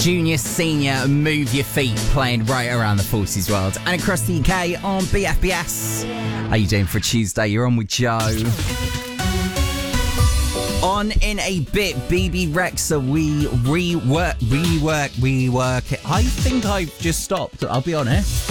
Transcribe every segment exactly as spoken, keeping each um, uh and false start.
junior, senior, move your feet, playing right around the forces world and across the U K on B F B S. How you doing for Tuesday? You're on with Joe. On in a bit, B B Rexa, we rework, rework, rework it. I think I've just stopped, I'll be honest.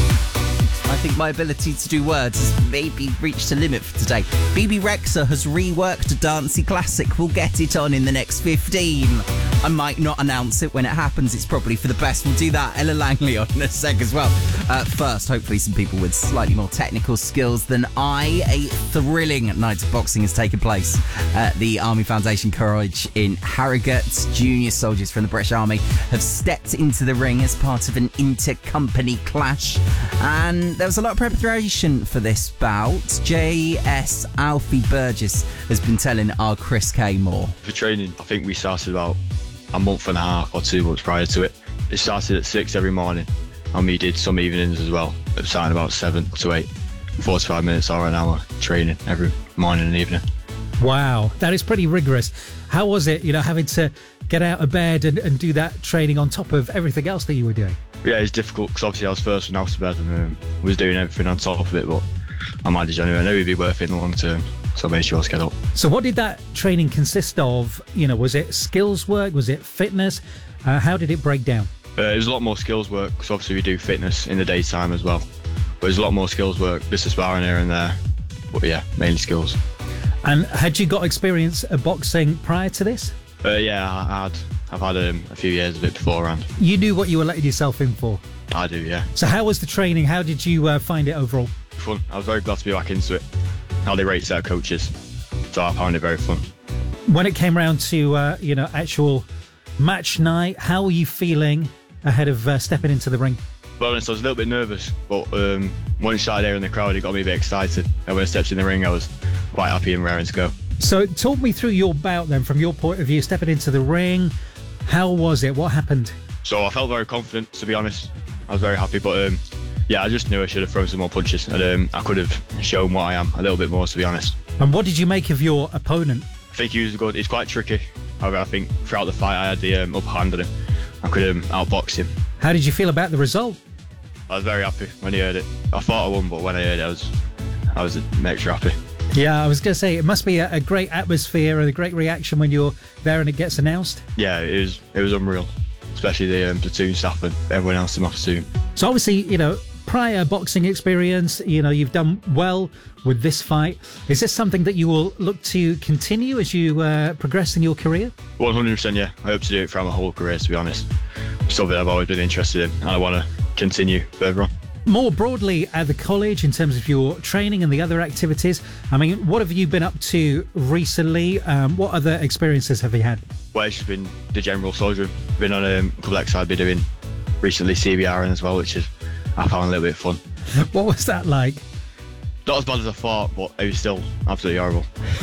I think my ability to do words has maybe reached a limit for today. B B Rexa has reworked a dancey classic. We'll get it on in the next fifteen. I might not announce it when it happens. It's probably for the best. We'll do that. Ella Langley on in a sec as well. Uh, first, hopefully some people with slightly more technical skills than I. A thrilling night of boxing has taken place at the Army Foundation College in Harrogate. Junior soldiers from the British Army have stepped into the ring as part of an inter-company clash. And there was a lot of preparation for this bout. J S Alfie Burgess has been telling our Chris K more. For training, I think we started about a month and a half or two months prior to it. It started at six every morning, and we did some evenings as well. It started about seven to eight, forty-five minutes or an hour training every morning and evening. Wow, that is pretty rigorous. How was it, you know, having to get out of bed and, and do that training on top of everything else that you were doing? Yeah, it's difficult because obviously I was first one out of bed and um, was doing everything on top of it, but I managed anyway. I knew it'd be worth it in the long term, so I made sure to get up. So what did that training consist of? You know, was it skills work? Was it fitness? Uh, how did it break down? Uh, it was a lot more skills work because obviously we do fitness in the daytime as well. But there's a lot more skills work, bits of sparring here and there. But yeah, mainly skills. And had you got experience of boxing prior to this? Uh, yeah, I had. I've had um, a few years of it beforehand. You knew what you were letting yourself in for? I do, yeah. So how was the training? How did you uh, find it overall? Fun. I was very glad to be back into it. How they rate their coaches. So I found it very fun. When it came around to, uh, you know, actual match night, how were you feeling ahead of uh, stepping into the ring? Well, honest, I was a little bit nervous, but um, when I started hearing the crowd, it got me a bit excited. And when I stepped in the ring, I was quite happy and raring to go. So talk me through your bout then, from your point of view, stepping into the ring. How was it? What happened? So I felt very confident, to be honest. I was very happy, but um, yeah, I just knew I should have thrown some more punches, and um, I could have shown what I am a little bit more, to be honest. And what did you make of your opponent? I think he was good. He's quite tricky. However, I think throughout the fight, I had the um, upper hand on him. I could um, outbox him. How did you feel about the result? I was very happy when he heard it. I thought I won, but when I heard it, I was, I was extra happy. Yeah, I was going to say, it must be a, a great atmosphere and a great reaction when you're there and it gets announced. Yeah, it was, it was unreal, especially the um, platoon staff and everyone else in my platoon. So obviously, you know, prior boxing experience, you know, you've done well with this fight. Is this something that you will look to continue as you uh, progress in your career? one hundred percent, yeah. I hope to do it throughout my whole career, to be honest. It's something I've always been interested in, and I want to continue further on. More broadly at the college, in terms of your training and the other activities, I mean, what have you been up to recently? Um, what other experiences have you had? Well, it's just been the general soldiering. Been on um, a couple of exercises I've been doing recently, C B R as well, which is I found a little bit fun. What was that like? Not as bad as I thought, but it was still absolutely horrible.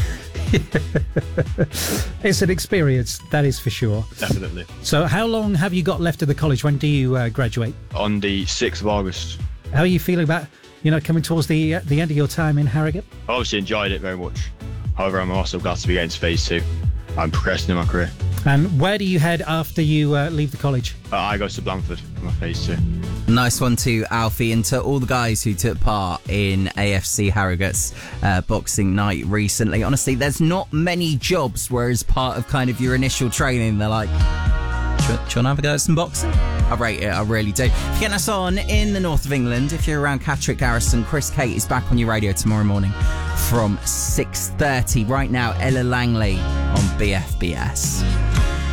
It's an experience, that is for sure. Definitely. So how long have you got left of the college? When do you uh, graduate? On the sixth of August. How are you feeling about, you know, coming towards the uh, the end of your time in Harrogate? I obviously enjoyed it very much. However, I'm also glad to be getting to phase two. I'm progressing in my career. And where do you head after you uh, leave the college? Uh, I go to Blandford for my phase two. Nice one to Alfie and to all the guys who took part in A F C Harrogate's uh, boxing night recently. Honestly, there's not many jobs where as part of kind of your initial training, they're like, do you, do you want to have a go at some boxing? I rate it, I really do. Getting us on in the north of England, if you're around Catterick, Garrison, Chris Kate is back on your radio tomorrow morning from six thirty. Right now, Ella Langley on B F B S.